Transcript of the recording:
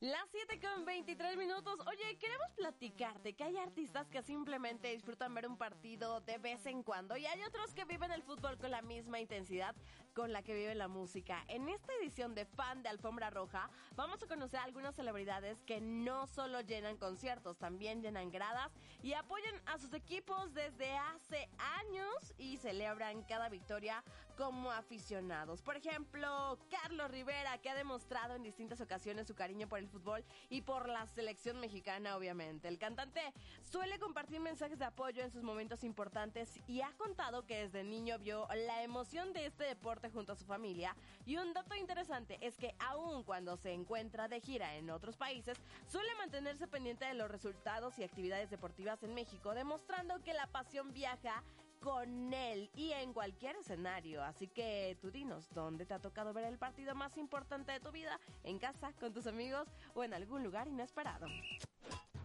Las 7:23. Oye, queremos platicarte que hay artistas que simplemente disfrutan ver un partido de vez en cuando y hay otros que viven el fútbol con la misma intensidad con la que vive la música. En esta edición de Fan de Alfombra Roja vamos a conocer a algunas celebridades que no solo llenan conciertos, también llenan gradas y apoyan a sus equipos desde hace años y celebran cada victoria como aficionados. Por ejemplo, Carlos Rivera, que ha demostrado en distintas ocasiones su cariño por el fútbol y por la selección mexicana, obviamente. El cantante suele compartir mensajes de apoyo en sus momentos importantes y ha contado que desde niño vio la emoción de este deporte junto a su familia. Y un dato interesante es que aun cuando se encuentra de gira en otros países, suele mantenerse pendiente de los resultados y actividades deportivas en México, demostrando que la pasión viaja con él y en cualquier escenario. Así que tú dinos, ¿dónde te ha tocado ver el partido más importante de tu vida? ¿En casa, con tus amigos o en algún lugar inesperado?